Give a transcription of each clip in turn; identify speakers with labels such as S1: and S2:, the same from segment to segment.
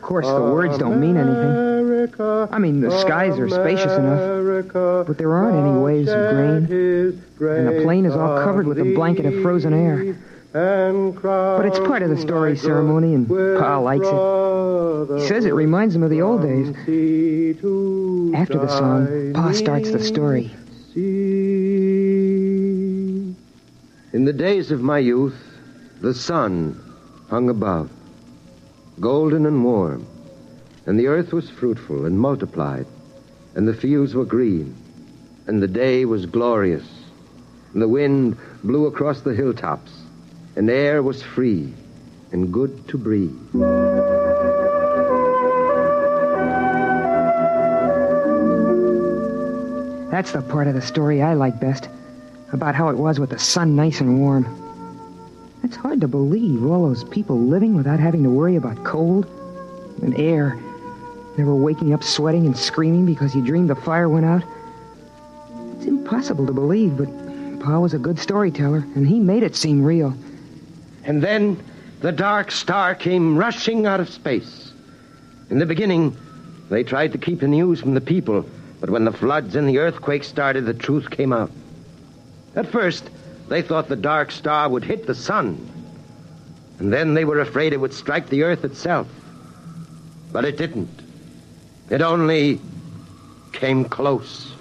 S1: course, the words don't mean anything. I mean, the skies are spacious enough, but there aren't any waves of grain, and the plain is all covered with a blanket of frozen air. But it's part of the story ceremony, and Pa likes it. He says it reminds him of the old days. After the song, Pa starts the story.
S2: In the days of my youth, the sun hung above, golden and warm, and the earth was fruitful and multiplied, and the fields were green, and the day was glorious, and the wind blew across the hilltops, and the air was free and good to breathe.
S1: That's the part of the story I like best, about how it was with the sun nice and warm. It's hard to believe, all those people living without having to worry about cold and air, never waking up sweating and screaming because you dreamed the fire went out. It's impossible to believe, but Pa was a good storyteller, and he made it seem real.
S2: And then the dark star came rushing out of space. In the beginning, they tried to keep the news from the people, but when the floods and the earthquakes started, the truth came out. At first, they thought the dark star would hit the sun, and then they were afraid it would strike the earth itself. But it didn't. It only came close.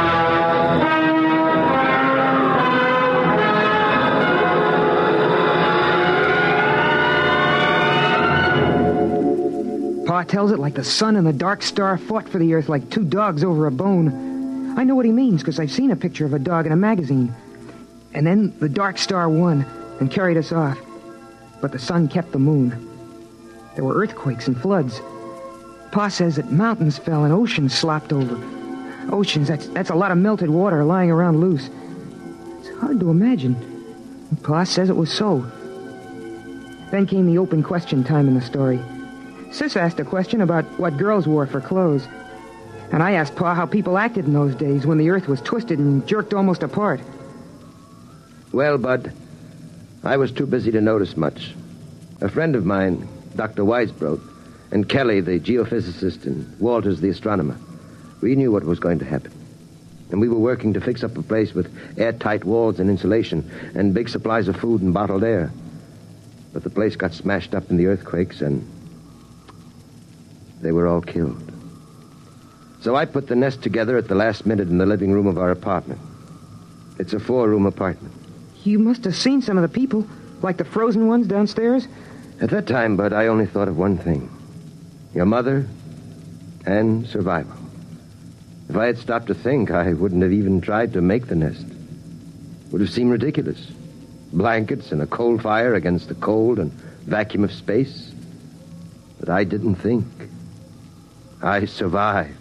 S1: Pa tells it like the sun and the dark star fought for the earth like two dogs over a bone. I know what he means because I've seen a picture of a dog in a magazine. And then the dark star won and carried us off. But the sun kept the moon. There were earthquakes and floods. Pa says that mountains fell and oceans slopped over. Oceans, that's a lot of melted water lying around loose. It's hard to imagine. Pa says it was so. Then came the open question time in the story. Sis asked a question about what girls wore for clothes. And I asked Pa how people acted in those days when the earth was twisted and jerked almost apart.
S2: Well, Bud, I was too busy to notice much. A friend of mine, Dr. Weisbrot, and Kelly, the geophysicist, and Walters, the astronomer, we knew what was going to happen. And we were working to fix up a place with airtight walls and insulation and big supplies of food and bottled air. But the place got smashed up in the earthquakes, and they were all killed. So I put the nest together at the last minute in the living room of our apartment. It's a 4-room apartment.
S1: You must have seen some of the people, like the frozen ones downstairs.
S2: At that time, Bud, I only thought of one thing. Your mother and survival. If I had stopped to think, I wouldn't have even tried to make the nest. It would have seemed ridiculous. Blankets and a coal fire against the cold and vacuum of space. But I didn't think. I survived.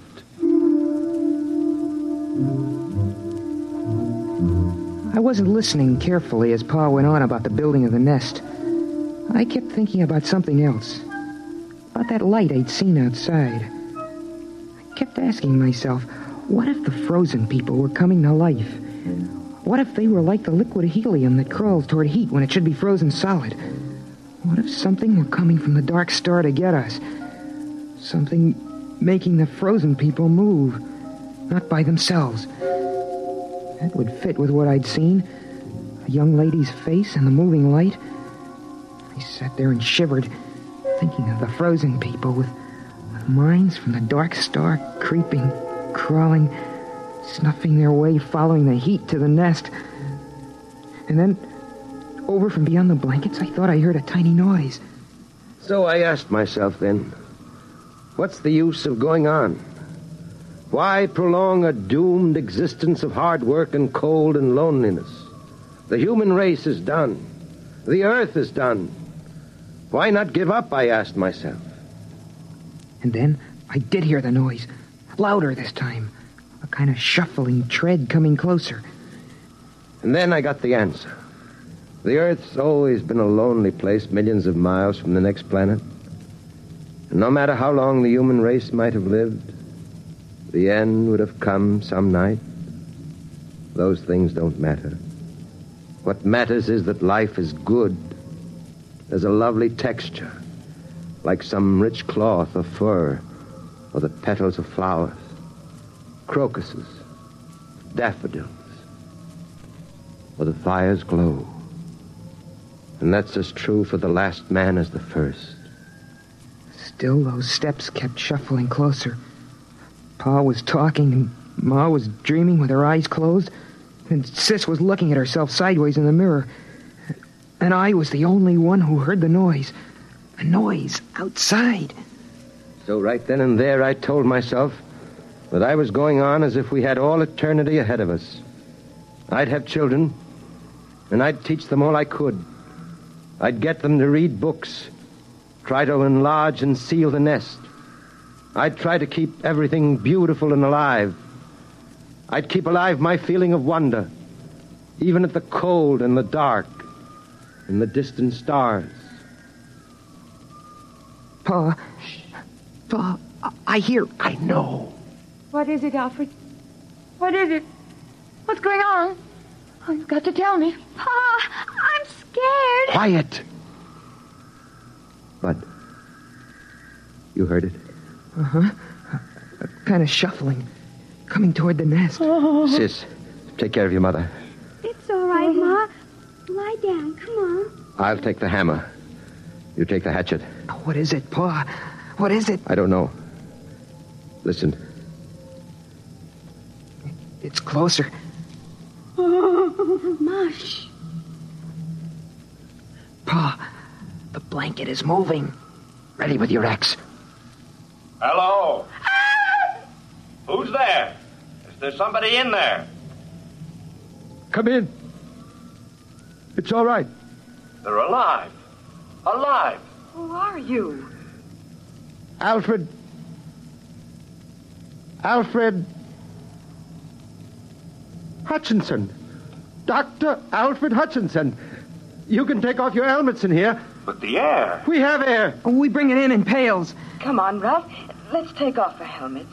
S1: I wasn't listening carefully as Pa went on about the building of the nest. I kept thinking about something else. About that light I'd seen outside. I kept asking myself, what if the frozen people were coming to life? What if they were like the liquid helium that crawls toward heat when it should be frozen solid? What if something were coming from the dark star to get us? Something making the frozen people move, not by themselves. That would fit with what I'd seen. A young lady's face in the moving light. I sat there and shivered, thinking of the frozen people with minds from the dark star creeping, crawling, snuffing their way, following the heat to the nest. And then, over from beyond the blankets, I thought I heard a tiny noise.
S2: So I asked myself then, what's the use of going on? Why prolong a doomed existence of hard work and cold and loneliness? The human race is done. The earth is done. Why not give up, I asked myself.
S1: And then I did hear the noise. Louder this time. A kind of shuffling tread coming closer.
S2: And then I got the answer. The Earth's always been a lonely place millions of miles from the next planet. And no matter how long the human race might have lived, the end would have come some night. Those things don't matter. What matters is that life is good. There's a lovely texture. like some rich cloth of fur or the petals of flowers, crocuses, daffodils, or the fire's glow. And that's as true for the last man as the first.
S1: Still, those steps kept shuffling closer. Pa was talking, and Ma was dreaming with her eyes closed, and Sis was looking at herself sideways in the mirror. And I was the only one who heard the noise. A noise outside.
S2: So right then and there, I told myself that I was going on as if we had all eternity ahead of us. I'd have children, and I'd teach them all I could. I'd get them to read books, try to enlarge and seal the nest. I'd try to keep everything beautiful and alive. I'd keep alive my feeling of wonder, even at the cold and the dark and the distant stars.
S1: Pa, I hear...
S2: I know.
S3: What is it, Alfred? What is it? What's going on? Oh, you've got to tell me.
S4: Pa, I'm scared.
S2: Quiet. Bud, you heard it?
S1: Uh-huh. Kind of shuffling, coming toward the nest.
S2: Sis, take care of your mother.
S4: It's all right, Ma. Lie down. Come on.
S2: I'll take the hammer. You take the hatchet.
S1: What is it, Pa? What is it?
S2: I don't know. Listen.
S1: It's closer.
S4: Mush.
S1: Pa, the blanket is moving. Ready with your axe.
S5: Hello? Who's there? Is there somebody in there?
S2: Come in. It's all right.
S5: They're alive. Alive.
S3: Who are you?
S2: Alfred Hutchinson. Dr. Alfred Hutchinson. You can take off your helmets in here.
S5: But the air.
S2: We have air.
S1: We bring it in pails.
S3: Come on, Ralph. Let's take off our helmets.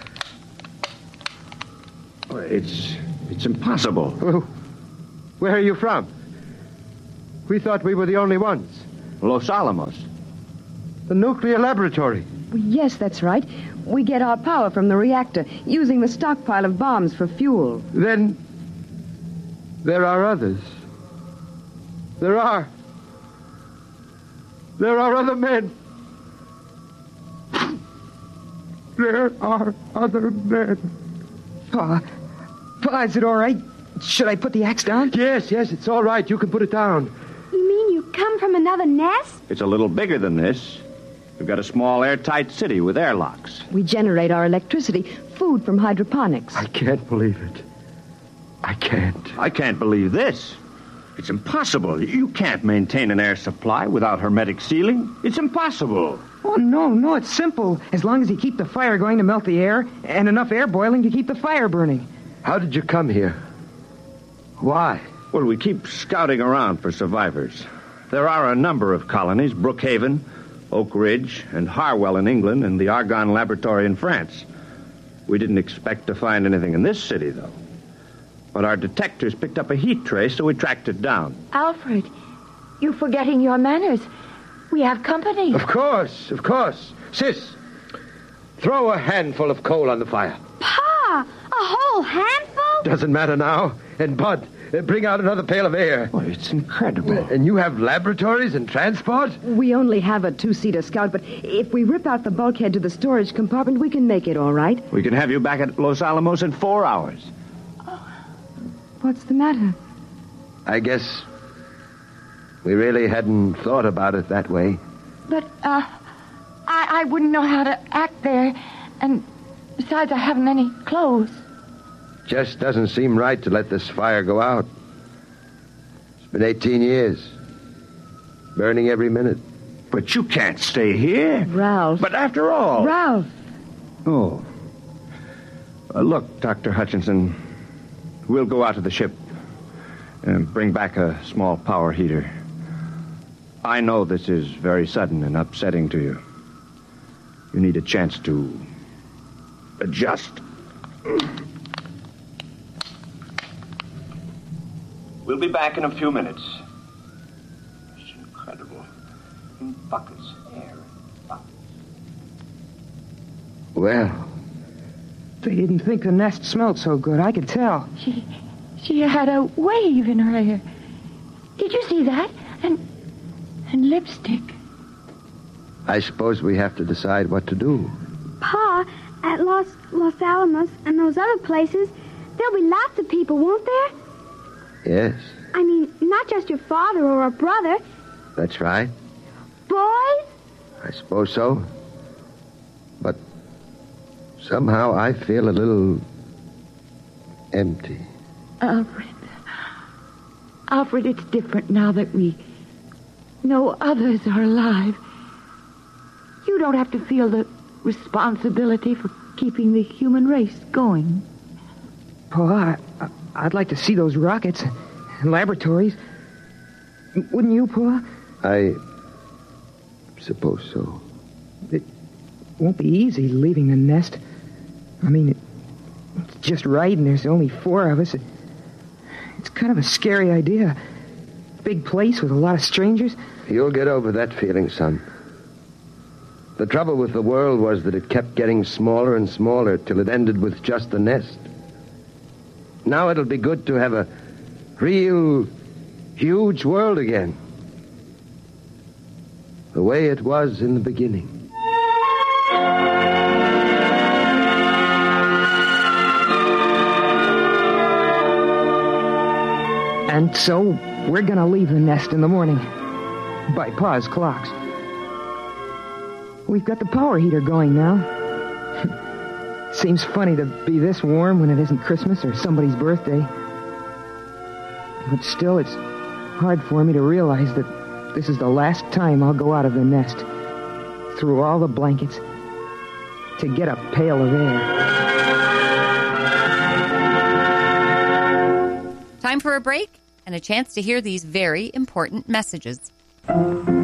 S5: It's impossible.
S2: Oh, where are you from? We thought we were the only ones.
S5: Los Alamos.
S2: The nuclear laboratory.
S6: Yes, that's right. We get our power from the reactor, using the stockpile of bombs for fuel.
S2: Then there are others. There are other men. There are other men.
S1: Pa, is it all right? Should I put the axe down?
S2: Yes, it's all right. You can put it down.
S4: You mean you come from another nest?
S5: It's a little bigger than this. We've got a small airtight city with airlocks.
S6: We generate our electricity, food from hydroponics.
S2: I can't believe it. I can't.
S5: I can't believe this. It's impossible. You can't maintain an air supply without hermetic sealing. It's impossible.
S1: Oh, no, it's simple. As long as you keep the fire going to melt the air, and enough air boiling to keep the fire burning.
S2: How did you come here? Why?
S5: Well, we keep scouting around for survivors. There are a number of colonies, Brookhaven, Oak Ridge, and Harwell in England, and the Argonne Laboratory in France. We didn't expect to find anything in this city, though. But our detectors picked up a heat trace, so we tracked it down.
S3: Alfred, you're forgetting your manners. We have company.
S2: Of course. Sis, throw a handful of coal on the fire.
S4: Pa, a whole handful?
S2: Doesn't matter now. And Bud, bring out another pail of air.
S5: Oh, it's incredible.
S2: And you have laboratories and transport?
S6: We only have a two-seater Scout, but if we rip out the bulkhead to the storage compartment, we can make it all right.
S5: We can have you back at Los Alamos in 4 hours.
S6: What's the matter?
S2: I guess we really hadn't thought about it that way.
S3: But, I wouldn't know how to act there. And besides, I haven't any clothes.
S2: Just doesn't seem right to let this fire go out. It's been 18 years. Burning every minute.
S5: But you can't stay here.
S6: Ralph.
S5: But after all...
S6: Ralph.
S5: Oh. Look, Dr. Hutchinson, we'll go out to the ship and bring back a small power heater. I know this is very sudden and upsetting to you. You need a chance to adjust. We'll be back in a few minutes. It's incredible. In buckets, air,
S2: Well,
S1: They didn't think the nest smelled so good. I could tell.
S3: She had a wave in her hair. Did you see that? And lipstick.
S2: I suppose we have to decide what to do.
S4: Pa, at Los Alamos and those other places, there'll be lots of people, won't there?
S2: Yes,
S4: I mean, not just your father or a brother.
S2: that's right.
S4: Boys?
S2: I suppose so. But somehow I feel a little empty.
S3: Alfred, it's different now that we know others are alive. You don't have to feel the responsibility for keeping the human race going.
S1: Pa, I'd like to see those rockets and laboratories. Wouldn't you, Pa?
S2: I suppose so.
S1: It won't be easy leaving the nest. I mean, it's just right, and there's only 4 of us. It's kind of a scary idea. Big place with a lot of strangers.
S2: You'll get over that feeling, son. The trouble with the world was that it kept getting smaller and smaller till it ended with just the nest. Now it'll be good to have a real, huge world again. The way it was in the beginning.
S1: And so, we're gonna leave the nest in the morning. By Pa's clocks. We've got the power heater going now. Seems funny to be this warm when it isn't Christmas or somebody's birthday. But still, it's hard for me to realize that this is the last time I'll go out of the nest, through all the blankets, to get a pail of air.
S7: Time for a break and a chance to hear these very important messages.